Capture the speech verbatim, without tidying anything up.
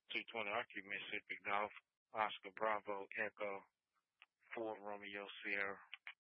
two twenty Arctic, Mississippi Golf, Oscar Bravo Echo, Fort Romeo Sierra.